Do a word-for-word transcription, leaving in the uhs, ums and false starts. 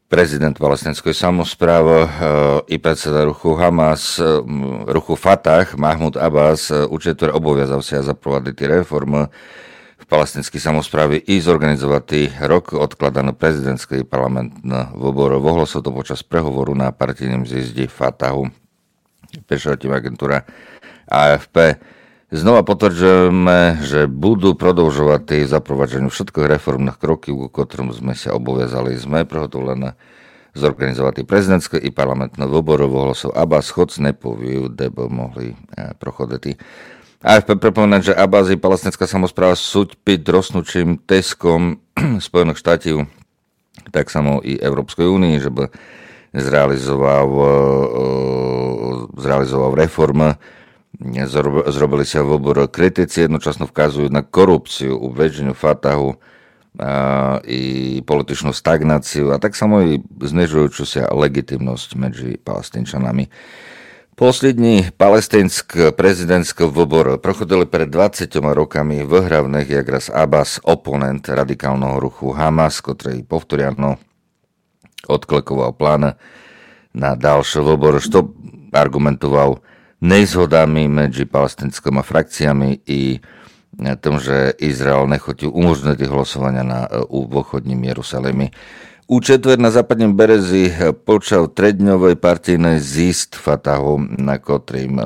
prezident palestinskej samosprávy i predseda ruchu Hamas, ruchu Fatah, Mahmud Abbas, учетвер обов'язався запровадити реформи в palestinskej samosprávy i zorganizovati rok odkladanú prezidentský parlamentný vybor. Vohlo sa to počas prehovoru na partijnom zjezde Fatahu. Píše tým agentúra á ef pé. Znova potvrdžujeme, že budú продовжувати запровадження všetkých reformných krokів, ku ktorým sme sa oboviazali. Sme приготовлені зорганізувати президентські і парламентні вибори, оголосив Аббас, хоч не повів, де б могли проходити. á ef pé pripomína, že Abbas i palestinská samospráva sú pід rostnúčim tiskom Spojených štátov, tak samo i Európskej únii, že by zrealizoval, zrealizoval reformy. Zrobili sa vobor kritici, jednočasno vkazujú na korupciu u vedeniu Fatahu i političnú stagnáciu a tak samo i znižujúcu sa legitimnosť medzi Palestínčanami. Poslední palestinsk prezidentské vobory prochodili pred dvadsiatimi rokami v hlavných, jak raz Abbas, oponent radikálneho ruchu Hamas, ktorý povtoriano odklekoval plán na ďalšie vobory, čo argumentoval nezhodami medzi palestinskými frakciami i tom, že Izrael nechotí umožniť hlasovania na východním Jeruzaleme. U četver na západním berezi počal tredňovej partijnej zjist Fatahu, na ktorým